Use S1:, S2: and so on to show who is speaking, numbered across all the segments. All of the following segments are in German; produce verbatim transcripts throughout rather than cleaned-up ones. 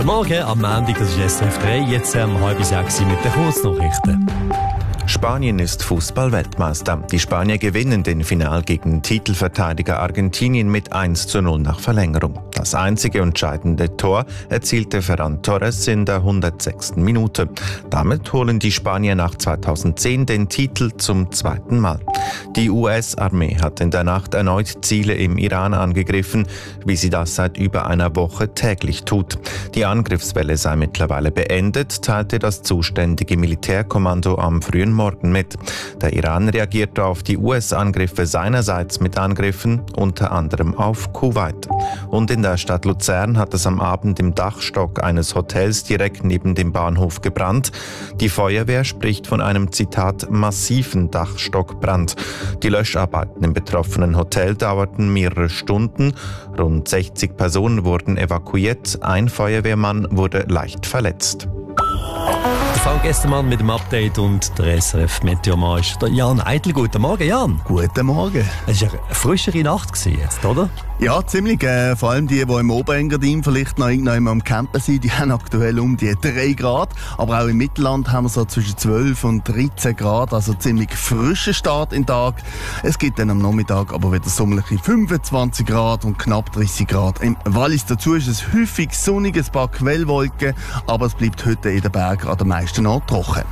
S1: Guten Morgen, am Montag, das ist S R F drei, jetzt um halb sechs mit den Kurznachrichten.
S2: Spanien ist Fußball-Weltmeister. Die Spanier gewinnen den Final gegen Titelverteidiger Argentinien mit eins zu null nach Verlängerung. Das einzige entscheidende Tor erzielte Ferran Torres in der hundertsechsten Minute. Damit holen die Spanier nach zweitausendzehn den Titel zum zweiten Mal. Die U S-Armee hat in der Nacht erneut Ziele im Iran angegriffen, wie sie das seit über einer Woche täglich tut. Die Angriffswelle sei mittlerweile beendet, teilte das zuständige Militärkommando am frühen Morgen mit. Der Iran reagierte auf die U S-Angriffe seinerseits mit Angriffen, unter anderem auf Kuwait. Und in der Stadt Luzern hat es am Abend im Dachstock eines Hotels direkt neben dem Bahnhof gebrannt. Die Feuerwehr spricht von einem, Zitat, massiven Dachstockbrand. Die Löscharbeiten im betroffenen Hotel dauerten mehrere Stunden. Rund sechzig Personen wurden evakuiert. Ein Feuerwehrmann wurde leicht verletzt.
S1: Fangen gestern mal mit dem Update und der S R F Meteormann ist der Jan Eitel. Guten Morgen, Jan.
S3: Guten Morgen.
S1: Es war eine frischere Nacht jetzt, oder?
S3: Ja, ziemlich. Äh, vor allem die, die im Oberengadin vielleicht noch irgendwann am Campen sind, die haben aktuell um die drei Grad. Aber auch im Mittelland haben wir so zwischen zwölf und dreizehn Grad, also ziemlich frischer Start in den Tag. Es gibt dann am Nachmittag aber wieder sommerliche fünfundzwanzig Grad und knapp dreißig Grad. Im Wallis dazu ist es häufig sonnig, ein paar Quellwolken, aber es bleibt heute in den Bergen an den meisten Orten trocken.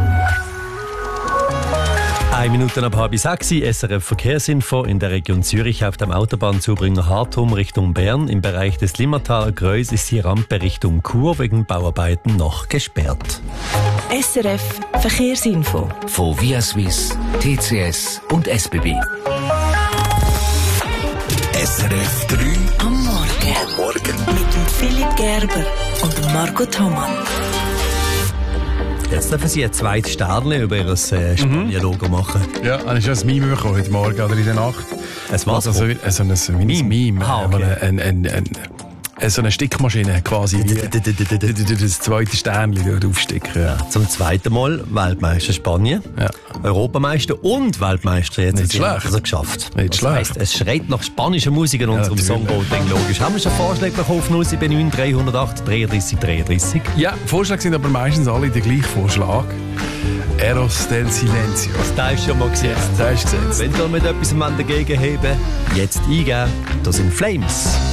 S1: Eine Minute ab halb sechs, S R F Verkehrsinfo in der Region Zürich auf dem Autobahnzubringer Hartum Richtung Bern. Im Bereich des Limmertaler Kreuz ist die Rampe Richtung Chur wegen Bauarbeiten noch gesperrt.
S4: S R F Verkehrsinfo
S5: von Via Swiss, T C S und S B B. S R F drei
S4: am Morgen.
S5: Am Morgen.
S4: Mit dem Philipp Gerber und dem Marco Thomann.
S1: Jetzt dürfen Sie ein zweites Sternchen über Ihr äh, Spanier-Logo machen.
S6: Ja, habe ich schon ein Meme bekommen heute Morgen oder in der Nacht.
S1: Es war
S6: also, so, so ein, ein Meme. Meme.
S1: Ah, okay.
S6: ein, ein, ein, ein, so eine Stickmaschine quasi. Wie das zweite Sternchen draufsticken. Ja.
S1: Zum zweiten Mal Weltmeister Spanien,
S6: ja.
S1: Europameister und Weltmeister jetzt.
S6: Nicht schlecht.
S1: Also geschafft.
S6: Nicht
S1: das
S6: schlecht.
S1: heisst, es schreit nach spanischer Musik in unserem
S6: ja,
S1: Songvoting, logisch. Haben wir schon Vorschläge bekommen auf null sieben neun drei null acht dreiunddreißig dreiunddreißig?
S6: Ja, Vorschläge sind aber meistens alle der gleiche Vorschlag. Eros del Silencio.
S1: Das ist schon mal gesetzt.
S6: Ja, das ist gesetzt.
S1: Wenn ihr mit etwas dagegen heben, jetzt eingeben, das sind Flames.